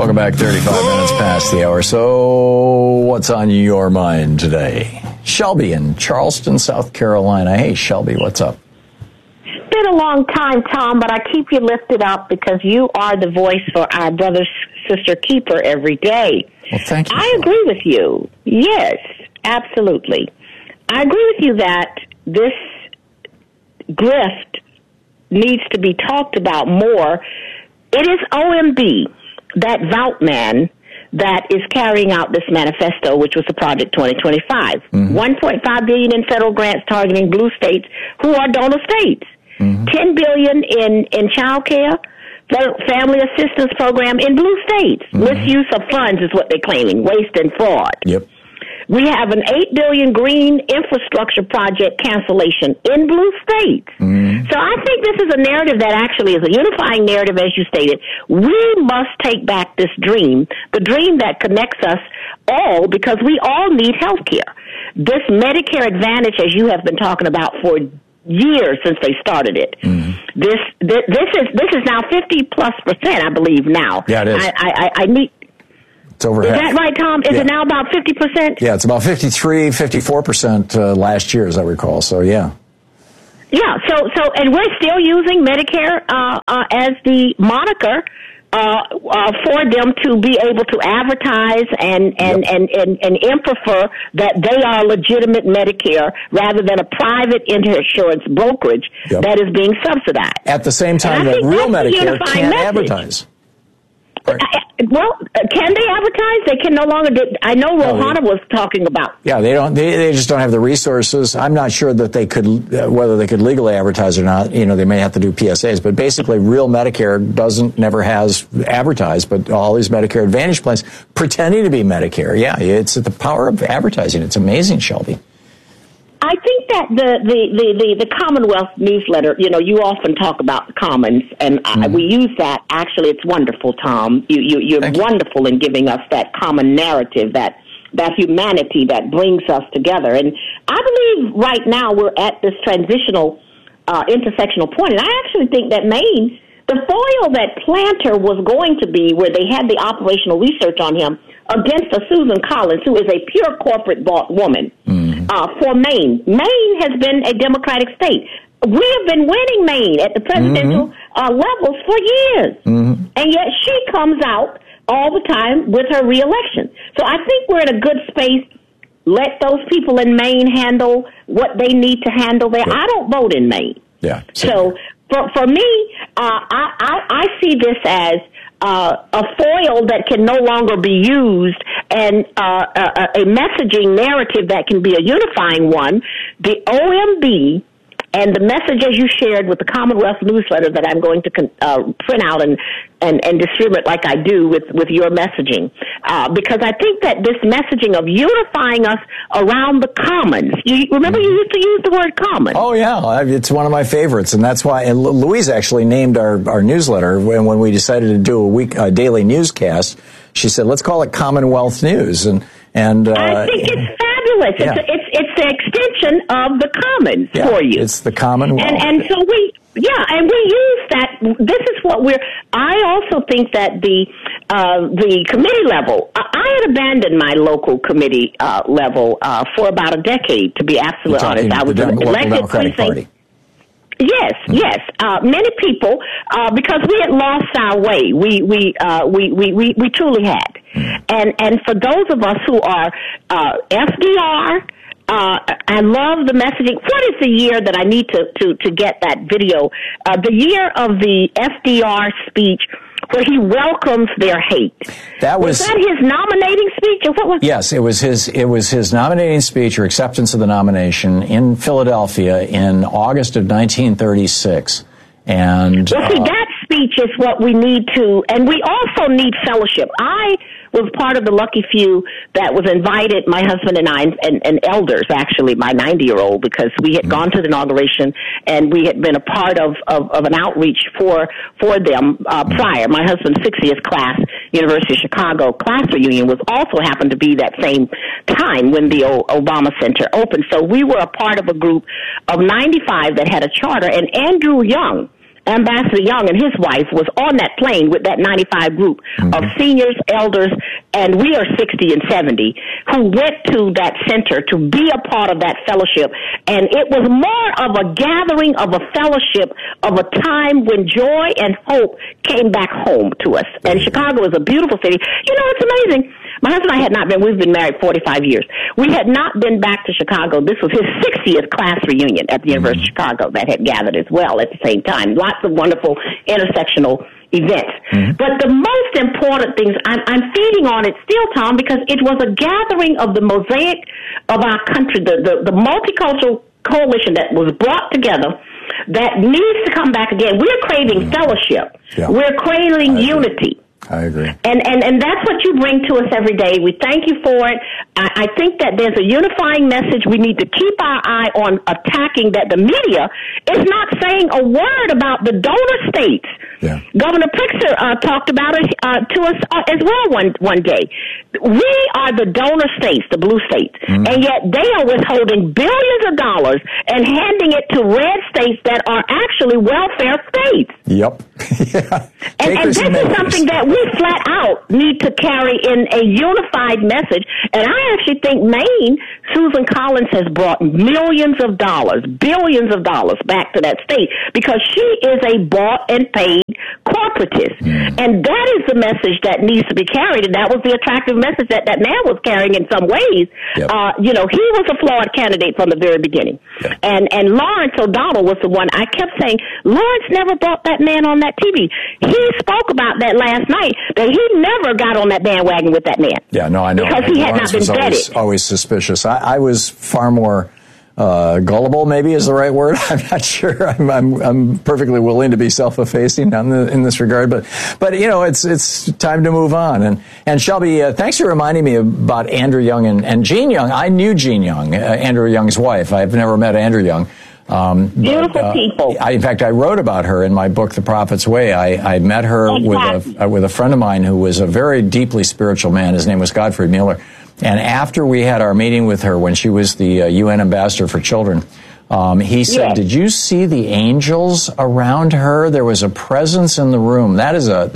Welcome back. 35 minutes past the hour. So what's on your mind today? Shelby in Charleston, South Carolina. Hey, Shelby, what's up? It's been a long time, Tom, but I keep you lifted up because you are the voice for our brother, sister keeper every day. Well, thank you. I agree with you. Yes, absolutely. I agree with you that this grift needs to be talked about more. It is OMB, that Vout man, that is carrying out this manifesto, which was the Project 2025. $1.5 billion in federal grants targeting blue states who are donor states. $10 billion in child care, family assistance program in blue states. Misuse of funds is what they're claiming, waste and fraud. Yep. We have an $8 billion green infrastructure project cancellation in blue states. So I think this is a narrative that actually is a unifying narrative, as you stated. We must take back this dream, the dream that connects us all, because we all need health care. This Medicare Advantage, as you have been talking about for years since they started it. This is now 50+%, I believe now. Yeah, it is. I need. It's over Is half. that right, Tom? Is it now about 50%? Yeah, it's about 53, 54% last year, as I recall. So, yeah. Yeah, and we're still using Medicare as the moniker for them to be able to advertise and prefer that they are legitimate Medicare rather than a private insurance brokerage that is being subsidized. At the same time that real Medicare can't advertise. Well, can they advertise? They can no longer. I know Rouhani was talking about. Yeah, they don't. They just don't have the resources. I'm not sure that they could, whether they could legally advertise or not. You know, they may have to do PSAs. But basically, real Medicare never has advertised. But all these Medicare Advantage plans pretending to be Medicare. Yeah, it's the power of advertising. It's amazing, Shelby. I think that the Commonwealth newsletter, you know, you often talk about the Commons, and we use that. Actually, it's wonderful, Tom. You're wonderful in giving us that common narrative, that humanity that brings us together. And I believe right now we're at this transitional, intersectional point. And I actually think that Maine, the foil that Planter was going to be, where they had the operational research on him, against a Susan Collins, who is a pure corporate bought woman, for Maine. Maine has been a Democratic state. We have been winning Maine at the presidential levels for years. And yet she comes out all the time with her reelection. So I think we're in a good space. Let those people in Maine handle what they need to handle there. I don't vote in Maine. Yeah. So for me, I see this as a foil that can no longer be used, and a messaging narrative that can be a unifying one. The OMB and the message, as you shared with the Commonwealth newsletter that I'm going to print out and distribute like I do with your messaging, because I think that this messaging of unifying us around the commons. You remember you used to use the word common. Oh yeah, it's one of my favorites, and that's why. And Louise actually named our newsletter when we decided to do a daily newscast. She said, "Let's call it Commonwealth News," and I think it's fabulous. Yeah. It's the extension of the commons for you. It's the Commonwealth. And so we use that. This is what I also think that the committee level, I had abandoned my local committee level for about a decade, to be absolutely honest. I was elected Democratic Party. Yes, yes. Many people, because we had lost our way. We truly had. And for those of us who are FDR, I love the messaging. What is the year that I need to get that video? The year of the FDR speech where he welcomes their hate. Was that his nominating speech, or what was? Yes, it was his nominating speech or acceptance of the nomination in Philadelphia in August of 1936. And well, see, that speech is what we need to, and we also need fellowship. I was part of the lucky few that was invited, my husband and I, and elders, actually, my 90-year-old, because we had gone to the inauguration and we had been a part of an outreach for them prior. My husband's 60th class, University of Chicago class reunion also happened to be that same time when the Obama Center opened. So we were a part of a group of 95 that had a charter, and Andrew Young, Ambassador Young and his wife was on that plane with that 95 group of seniors, elders, and we are 60 and 70, who went to that center to be a part of that fellowship. And it was more of a gathering of a fellowship of a time when joy and hope came back home to us. And Chicago is a beautiful city. You know, it's amazing. My husband and I had not been, we've been married 45 years. We had not been back to Chicago. This was his 60th class reunion at the University of Chicago that had gathered as well at the same time. Lots of wonderful intersectional events. But the most important things, I'm feeding on it still, Tom, because it was a gathering of the mosaic of our country, the multicultural coalition that was brought together that needs to come back again. We're craving fellowship. Yeah. We're craving unity. I agree. And that's what you bring to us every day. We thank you for it. I think that there's a unifying message. We need to keep our eye on attacking that. The media is not saying a word about the donor states. Yeah. Governor Pritzker talked about it to us as well one day. We are the donor states, the blue states, and yet they are withholding billions of dollars and handing it to red states that are actually welfare states. Yep. Yeah. And this is something that we flat out need to carry in a unified message. And I actually think Maine, Susan Collins has brought millions of dollars, billions of dollars back to that state because she is a bought and paid corporatist. And that is the message that needs to be carried. And that was the attractive message that man was carrying in some ways. Yep. You know, he was a flawed candidate from the very beginning. Yep. And Lawrence O'Donnell was the one. I kept saying, Lawrence never brought that man on that TV. He spoke about that last night, that he never got on that bandwagon with that man. Yeah, no, I know. Because he had not been vetted. Always suspicious. I was far more gullible, maybe is the right word. I'm not sure. I'm perfectly willing to be self-effacing in this regard, but you know, it's time to move on. And Shelby, thanks for reminding me about Andrew Young and Gene Young. I knew Gene Young, Andrew Young's wife. I've never met Andrew Young. Beautiful people. In fact, I wrote about her in my book, The Prophet's Way. I met her with a friend of mine who was a very deeply spiritual man. His name was Godfrey Mueller. And after we had our meeting with her when she was the UN ambassador for children, he said, "Did you see the angels around her? There was a presence in the room. That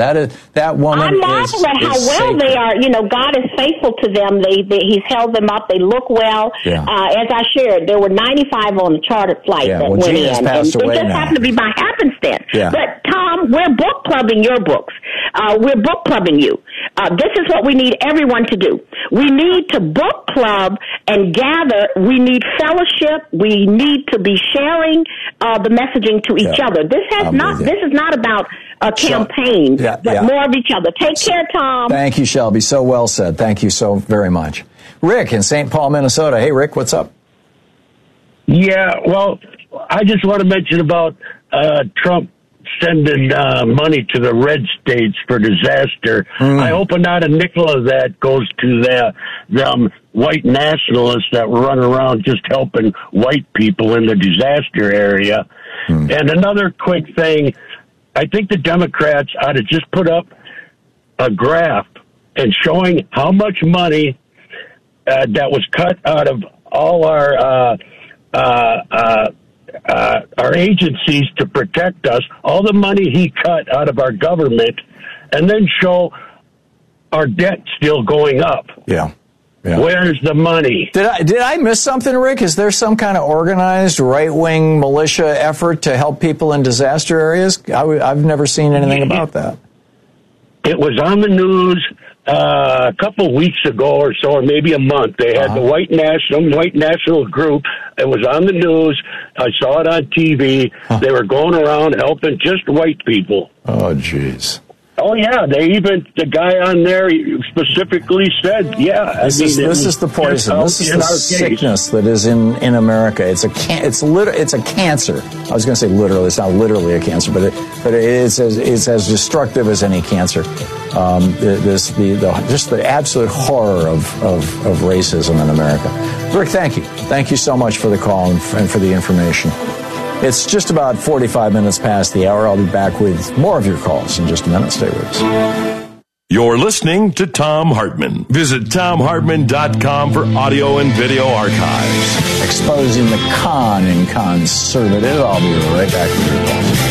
woman." I marvel at how well they are. You know, God is faithful to them. He's held them up. They look well. Yeah. As I shared, there were 95 on the chartered flight that went in, and it just happened to be by happenstance. Yeah. But Tom, we're book clubbing your books. We're book clubbing you. This is what we need everyone to do. We need to book club and gather. We need fellowship. We need to be sharing the messaging to each other. This is not about a campaign, but more of each other. Take care, Tom. Thank you, Shelby. So well said. Thank you so very much. Rick in St. Paul, Minnesota. Hey, Rick, what's up? Yeah, well, I just want to mention about Trump sending money to the red states for disaster. I hope not a nickel of that goes to them white nationalists that run around just helping white people in the disaster area. And another quick thing, I think the Democrats ought to just put up a graph and showing how much money that was cut out of all our agencies to protect us, all the money he cut out of our government, and then show our debt still going up. Yeah. Where's the money? Did I miss something, Rick? Is there some kind of organized right-wing militia effort to help people in disaster areas? I've never seen anything about that. It was on the news a couple weeks ago or so, or maybe a month. They had the white national group. It was on the news. I saw it on TV. They were going around helping just white people. Oh, jeez. Oh, yeah. The guy on there specifically said, this is the poison. This is the sickness that is in America. It's a cancer. I was going to say literally. It's not literally a cancer, but it's as destructive as any cancer. Just the absolute horror of racism in America. Rick, thank you. Thank you so much for the call and for the information. It's just about 45 minutes past the hour. I'll be back with more of your calls in just a minute. Stay with us. You're listening to Thom Hartmann. Visit ThomHartmann.com for audio and video archives. Exposing the con in conservative. I'll be right back with your calls.